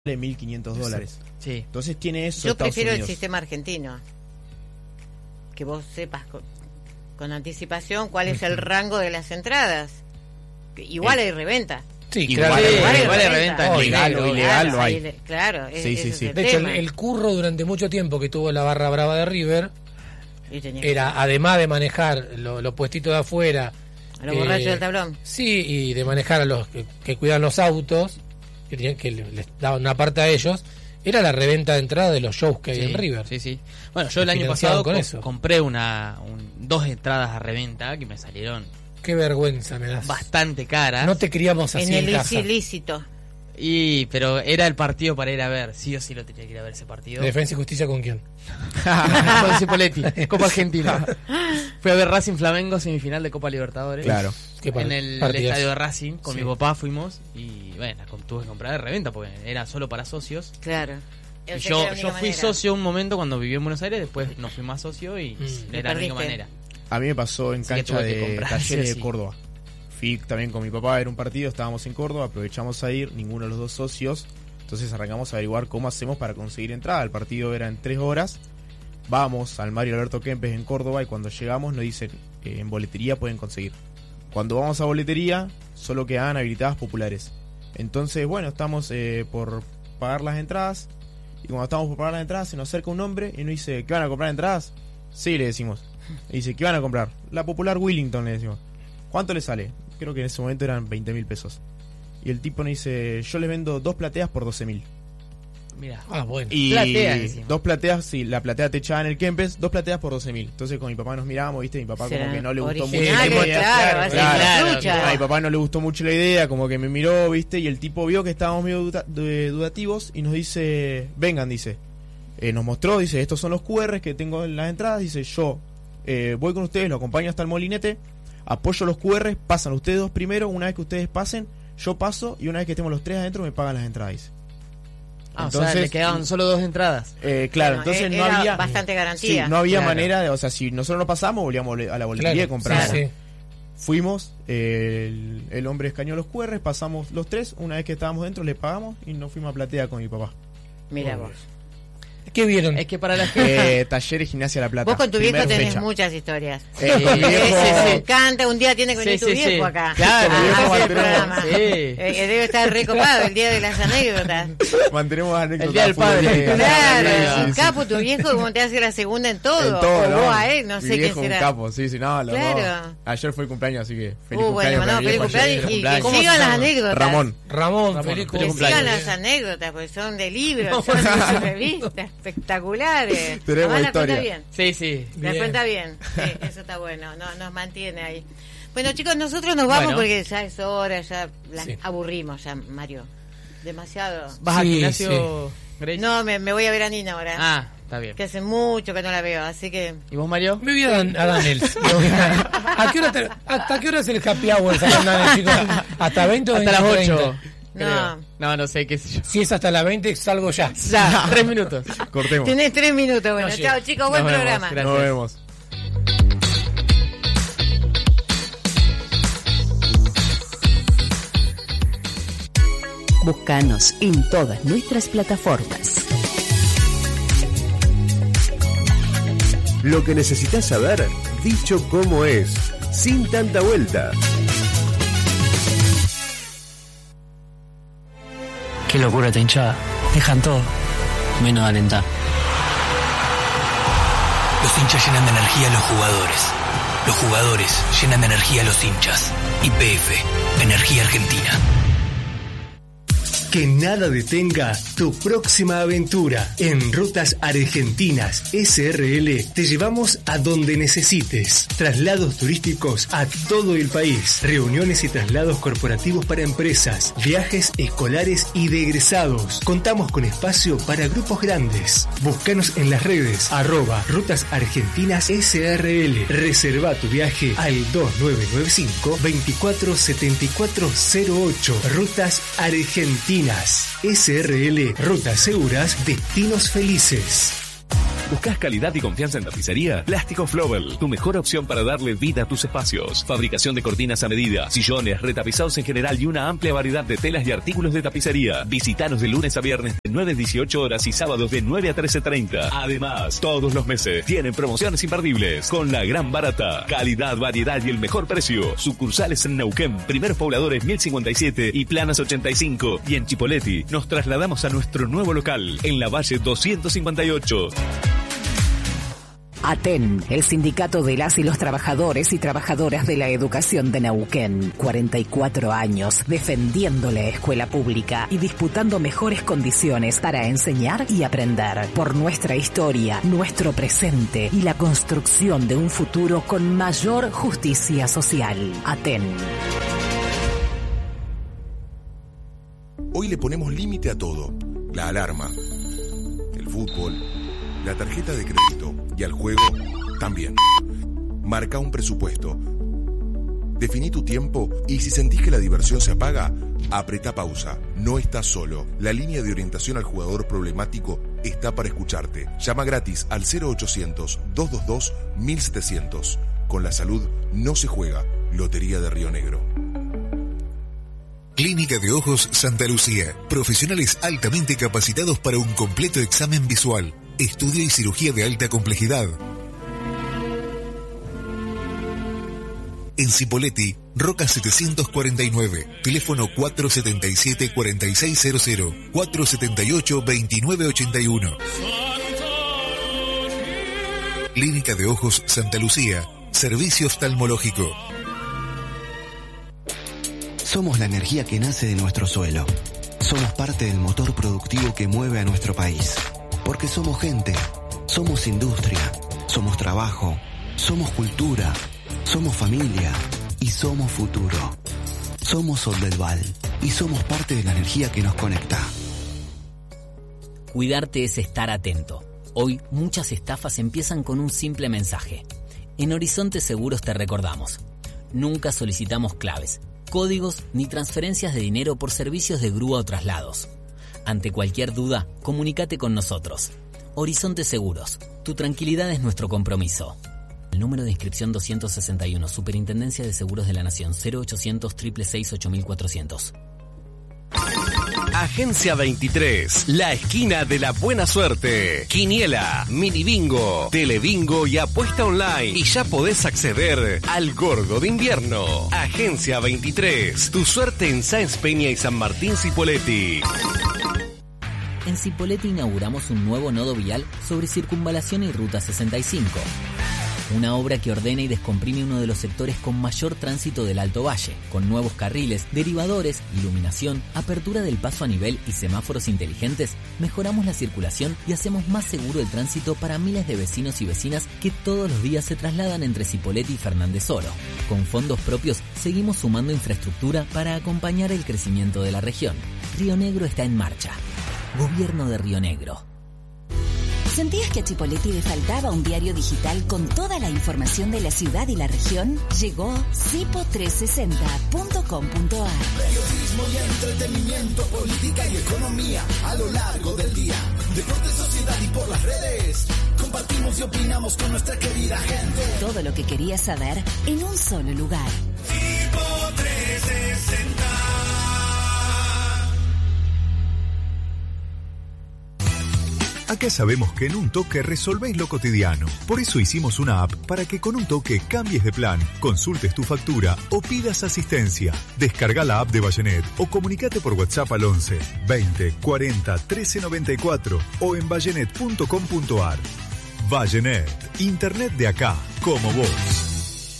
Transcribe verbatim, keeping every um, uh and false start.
mil quinientos dólares. Sí. Entonces tiene eso. Yo Estados prefiero Unidos. el sistema argentino. Que vos sepas con, con anticipación cuál es el rango de las entradas. Que igual Eh. hay reventa. Sí, Igual claro. hay- Igual hay igual hay reventa. reventa. Oh, legal Claro, o ilegal Claro, lo hay. ahí- Claro, es- Sí, ese sí, es sí. el De hecho, el, tema. el curro durante mucho tiempo que tuvo la barra brava de River Y tenía que- era, además de manejar lo- los puestitos de afuera, a los eh, borrachos del tablón. sí, y de manejar a los que, que cuidan los autos, que, tenían, que le- les daban una parte a ellos, era la reventa de entrada de los shows que hay Sí, en River. Sí, sí. Bueno, yo el año Financiaban pasado con co- eso. compré una un- dos entradas a reventa que me salieron Qué vergüenza me das. bastante caras. No te criamos así En en, el casa. ilícito. Y pero era el partido para ir a ver. Sí o sí lo tenía que ir a ver ese partido. Defensa y Justicia con quién. Con Cipoletti, Copa Argentina. Fui a ver Racing Flamengo, semifinal de Copa Libertadores. Claro. Qué par- En el, partidazo. estadio de Racing, con Sí. mi papá fuimos y bueno, con- tuve que comprar de reventa porque era solo para socios. Claro. Y O sea, que yo, era la yo única fui manera. socio un momento cuando viví en Buenos Aires, después no fui más socio y Mm. era la única Perdiste. manera. A mí me pasó en Así que cancha tuve que de comprar, Talleres sí o de sí. Córdoba. Fui también con mi papá, era un partido, estábamos en Córdoba, aprovechamos a ir, ninguno de los dos socios. Entonces arrancamos a averiguar cómo hacemos para conseguir entrada. El partido era en tres horas. Vamos al Mario Alberto Kempes en Córdoba y cuando llegamos nos dicen eh, en boletería pueden conseguir. Cuando vamos a boletería solo quedan habilitadas populares. Entonces, bueno, estamos eh, por pagar las entradas. Y cuando estamos por pagar las entradas se nos acerca un hombre y nos dice, ¿qué van a comprar entradas? Sí, le decimos. Y dice, ¿qué van a comprar? La popular Willington, le decimos. ¿Cuánto le sale? Creo que en ese momento eran veinte mil pesos. Y el tipo nos dice, yo les vendo dos plateas por doce mil. Mira. Ah, bueno. Y Platea encima. dos plateas, sí, la platea techada en el Kempes, dos plateas por doce mil. Entonces con mi papá nos miramos, viste, mi papá como Serán que no le gustó mucho la originales, idea. claro, así, Claro, la trucha. a mi papá no le gustó mucho la idea, como que me miró, viste, y el tipo vio que estábamos medio duda- de- dudativos y nos dice, vengan, dice. Eh, nos mostró, dice, estos son los Q Rs que tengo en las entradas, dice, yo eh, voy con ustedes, lo acompaño hasta el molinete, apoyo los Q Rs, pasan ustedes dos primero, una vez que ustedes pasen, yo paso y una vez que estemos los tres adentro me pagan las entradas, dice. Ah, o sea, le quedaban solo dos entradas. Eh, claro, Bueno, entonces e- no era había bastante garantía. Sí, no había Claro. manera de, o sea, si nosotros no pasamos, volvíamos a la boletería Claro, y compramos. sí, sí. Fuimos, eh, el, el hombre escaneó los Q Rs, pasamos los tres, una vez que estábamos dentro le pagamos y nos fuimos a Platea con mi papá. Mira Muy vos. ¿Qué vieron? Es que para la gente. Eh, Talleres Gimnasia La Plata. Vos con tu viejo primer tenés fecha. muchas historias. Eh, con mi Eh, viejo- ese me encanta, un día tiene que venir Sí, tu sí, viejo sí. acá. Claro, a mi viejo hacer el mantenemos- programa. Sí. Eh, eh, debe estar recopado el día de las anécdotas. Mantenemos anécdotas. El día del full padre. de- Claro, Sí, un sí. capo tu viejo, como te hace la segunda en todo. En todo, o ¿no? vos a él, no Mi sé qué viejo un será. capo, sí, sí, no, los Claro. dos. Ayer fue el cumpleaños, así que feliz Uh, bueno, cumpleaños. no, para mi feliz viejo, ayer. cumpleaños y cumpleaños. que ¿Cómo sigan se las llama? anécdotas. Ramón. Ramón, Ramón, feliz Que feliz cumpleaños. sigan cumpleaños. las anécdotas, porque son de libros, son de revistas, espectaculares. Tenemos Además, la historia. cuenta bien. Sí, sí. La Bien. cuenta bien. Sí, eso está bueno. No, nos mantiene ahí. Bueno, chicos, nosotros nos vamos Bueno. porque ya es hora, ya las Sí. aburrimos, ya, Mario. Demasiado. ¿Vas al Sí, gimnasio, Grace? No, me, me voy a ver a Nina ahora. Ah, está bien. Que hace mucho que no la veo, así que. ¿Y vos, Mario? Me voy a, Dan- a Daniels. ¿A qué hora te- ¿Hasta qué hora es el happy hour? ¿Saben, Daniel, chicos? ¿Hasta veinte o Hasta las veinte ocho. treinta? No. creo. No, no sé, qué sé yo. Si es hasta las veinte, salgo ya. Ya, tres minutos. Cortemos. Tenés tres minutos. Bueno, No chao, llego. chicos, buen Nos vemos, programa. gracias. Nos vemos. Búscanos en todas nuestras plataformas. Lo que necesitas saber, dicho como es, sin tanta vuelta. Qué locura esta hinchada. Dejan todo, menos alentar. Los hinchas llenan de energía a los jugadores. Los jugadores llenan de energía a los hinchas. Y P F, Energía Argentina. Que nada detenga tu próxima aventura. En Rutas Argentinas S R L te llevamos a donde necesites. Traslados turísticos a todo el país. Reuniones y traslados corporativos para empresas. Viajes escolares y de egresados. Contamos con espacio para grupos grandes. Búscanos en las redes arroba Rutas Argentinas S R L. Reserva tu viaje al dos nueve nueve cinco, veinticuatro setenta y cuatro cero ocho. Rutas Argentinas S R L, rutas seguras, destinos felices. ¿Buscas calidad y confianza en tapicería? Plástico Flowell, tu mejor opción para darle vida a tus espacios. Fabricación de cortinas a medida, sillones, retapizados en general y una amplia variedad de telas y artículos de tapicería. Visítanos de lunes a viernes de nueve a dieciocho horas y sábados de nueve a trece treinta. Además, todos los meses tienen promociones imperdibles con la gran barata. Calidad, variedad y el mejor precio. Sucursales en Neuquén, Primeros Pobladores mil cincuenta y siete y Planas ochenta y cinco. Y en Chipoleti nos trasladamos a nuestro nuevo local en la Valle doscientos cincuenta y ocho. ATEN, el sindicato de las y los trabajadores y trabajadoras de la educación de Neuquén. cuarenta y cuatro años defendiendo la escuela pública y disputando mejores condiciones para enseñar y aprender. Por nuestra historia, nuestro presente y la construcción de un futuro con mayor justicia social. ATEN. Hoy le ponemos límite a todo. La alarma, el fútbol, la tarjeta de crédito y al juego también. Marca un presupuesto. Definí tu tiempo y si sentís que la diversión se apaga, apretá pausa. No estás solo. La línea de orientación al jugador problemático está para escucharte. Llama gratis al cero ochocientos, doscientos veintidós, mil setecientos. Con la salud no se juega. Lotería de Río Negro. Clínica de Ojos Santa Lucía. Profesionales altamente capacitados para un completo examen visual. Estudio y cirugía de alta complejidad. En Cipolletti, Roca setecientos cuarenta y nueve, teléfono cuatro setenta y siete, cuarenta y seis cero cero, cuatro setenta y ocho, veintinueve ochenta y uno. Clínica de Ojos Santa Lucía, servicio oftalmológico. Somos la energía que nace de nuestro suelo. Somos parte del motor productivo que mueve a nuestro país. Porque somos gente, somos industria, somos trabajo, somos cultura, somos familia y somos futuro. Somos Soldelval y somos parte de la energía que nos conecta. Cuidarte es estar atento. Hoy muchas estafas empiezan con un simple mensaje. En Horizonte Seguros te recordamos. Nunca solicitamos claves, códigos ni transferencias de dinero por servicios de grúa o traslados. Ante cualquier duda, comunícate con nosotros. Horizonte Seguros, tu tranquilidad es nuestro compromiso. El número de inscripción doscientos sesenta y uno, Superintendencia de Seguros de la Nación, cero ochocientos, seiscientos sesenta y seis, ocho mil cuatrocientos. Agencia veintitrés, la esquina de la buena suerte. Quiniela, mini bingo, telebingo y apuesta online. Y ya podés acceder al gordo de invierno. Agencia veintitrés, tu suerte en Sáenz Peña y San Martín Cipolletti. En Cipolletti inauguramos un nuevo nodo vial sobre Circunvalación y Ruta sesenta y cinco. Una obra que ordena y descomprime uno de los sectores con mayor tránsito del Alto Valle, con nuevos carriles, derivadores, iluminación, apertura del paso a nivel y semáforos inteligentes. Mejoramos la circulación y hacemos más seguro el tránsito para miles de vecinos y vecinas que todos los días se trasladan entre Cipolletti y Fernández Oro. Con fondos propios seguimos sumando infraestructura para acompañar el crecimiento de la región. Río Negro está en marcha. Gobierno de Río Negro. ¿Sentías que a Chipolletti le faltaba un diario digital con toda la información de la ciudad y la región? Llegó cipo trescientos sesenta punto com punto a r. Periodismo y entretenimiento, política y economía a lo largo del día. Deporte, sociedad y por las redes. Compartimos y opinamos con nuestra querida gente. Todo lo que querías saber en un solo lugar. Cipo trescientos sesenta. Acá sabemos que en un toque resolvéis lo cotidiano. Por eso hicimos una app para que con un toque cambies de plan, consultes tu factura o pidas asistencia. Descarga la app de Vallenet o comunicate por WhatsApp al once, veinte, cuarenta, trece noventa y cuatro o en vallenet punto com punto a r. Vallenet, internet de acá, como vos.